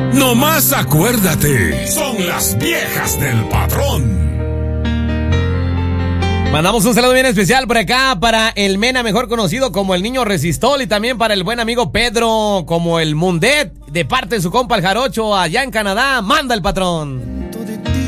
Nomás acuérdate, son las viejas del patrón. Mandamos un saludo bien especial por acá para el Mena, mejor conocido como el Niño Resistol, y también para el buen amigo Pedro, como el Mundet, de parte de su compa el Jarocho, allá en Canadá. Manda el patrón.